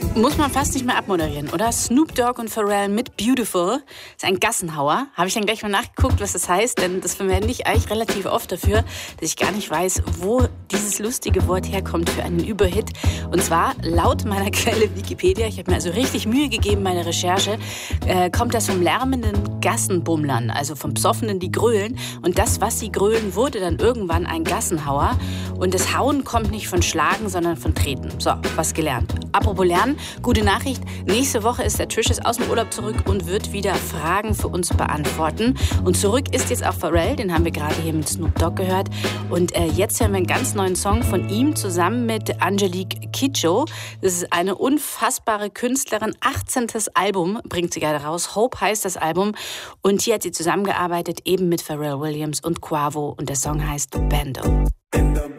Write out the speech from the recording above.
Muss man fast nicht mehr abmoderieren, oder? Snoop Dogg und Pharrell mit Beautiful. Ist ein Gassenhauer. Habe ich dann gleich mal nachgeguckt, was das heißt, denn das verwende ich eigentlich relativ oft dafür, dass ich gar nicht weiß, wo dieses lustige Wort herkommt für einen Überhit. Und zwar laut meiner Quelle Wikipedia, ich habe mir also richtig Mühe gegeben, meine Recherche, kommt das vom lärmenden Gassenbummlern, also vom Psoffenen, die grölen. Und das, was sie grölen, wurde dann irgendwann ein Gassenhauer. Und das Hauen kommt nicht von Schlagen, sondern von Treten. So, was gelernt. Apropos Lernen, gute Nachricht. Nächste Woche ist der Trish aus dem Urlaub zurück und wird wieder Fragen für uns beantworten. Und zurück ist jetzt auch Pharrell, den haben wir gerade hier mit Snoop Dogg gehört. Und jetzt hören wir einen ganz neuen Song von ihm zusammen mit Angelique Kidjo. Das ist eine unfassbare Künstlerin. 18. Album bringt sie gerade raus. Hope heißt das Album. Und hier hat sie zusammengearbeitet eben mit Pharrell Williams und Quavo. Und der Song heißt Bando.